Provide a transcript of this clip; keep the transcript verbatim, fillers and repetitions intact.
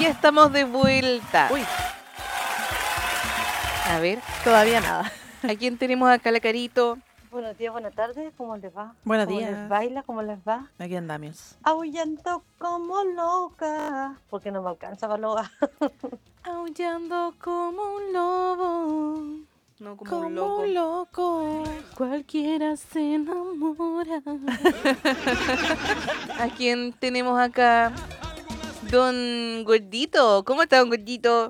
Ya estamos de vuelta. Uy, A ver, todavía nada. ¿a quién tenemos acá la carito? Buenos días, buenas tardes, ¿cómo les va? Buenos ¿Cómo días. les baila? ¿Cómo les va? Aquí andamos. Aullando como loca, porque no me alcanza para loca. Aullando como un lobo. No como, Como un loco. un loco. Cualquiera se enamora. ¿A quién tenemos acá? Don Gordito. ¿Cómo está, Don Gordito?